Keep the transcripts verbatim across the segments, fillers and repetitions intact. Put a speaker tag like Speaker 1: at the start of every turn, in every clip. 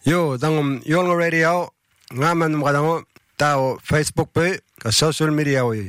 Speaker 1: Yo, tangum Yolngo Radio, ngaman makadango tao Facebook pe ka social media oi.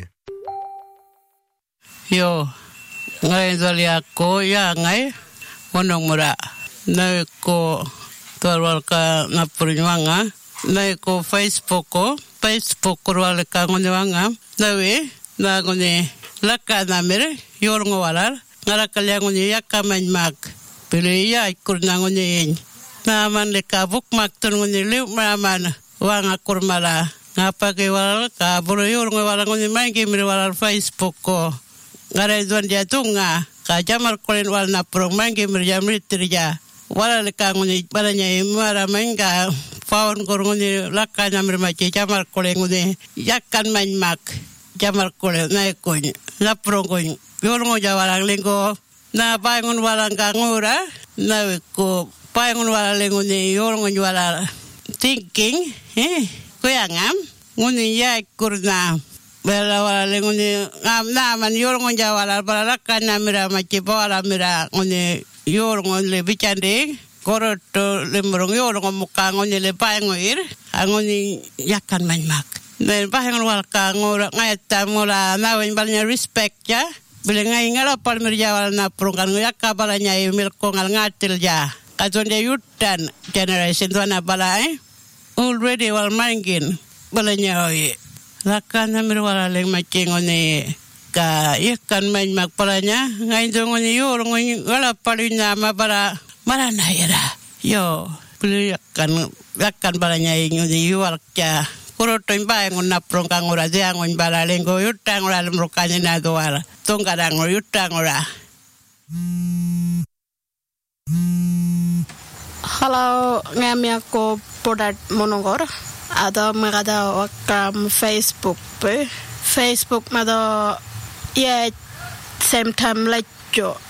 Speaker 2: Yo, ngai dali ako ya ngai monong mura. Nai ko tuarwal ka napuriwanga, nai ko Facebook ko, Facebook ko wal ka ngoniwanga. Nawe na ngoni laka namere Yolngo walar, ngara kalyangoni yakaman mag. Pili ya ikurna ngoni naman leka bukmak tungoni liu maman wanga kurmala ngapa ke wal ka buru Yolngo wala ngoni mangi mir wal Facebook ko ngare duan dia tunga ka jamar kolen wal na pro mangi mir jamri tirja wala leka ngoni balanya imara manga faun ngoni laka namir maci jamar kolen ngoni yakkan man mak jamar kolen na koin na pro koin Yolngo jawalang lengko na bangun walang kangura na ko paingon wala nguni Yolngo wala thinking eh kuyangam nguni ya kurna bela wala nguni ngam na man Yolngo wala bala kana mira maci bala mira nguni Yolngo le bicande koroto le mrong Yolngo muka nguni le paingoir nguni yakan manmak ne paingon wala kangura ngata mula na wen balnya respect ya bele ngai ngala pal mirja wala na prongkan yakka balanya emil ko ngal ngatil ja katonde yutan generation tuana bala eh already wal mangin balanya oye lakana mir wala leng macengone ka ikan main mak palanya ngai dongoni Yolngo wala palina ma bala marana yara yo beli kan yakan balanya ngoni yual kya kuroto imbae ngona prongkang ora dia ngon bala lenggo yutang ora lemrokane na doala tongkadang yutang ora.
Speaker 3: Halo, ngami ako product monongor. Ada magada wakam Facebook pe. Facebook mado ya same time lecho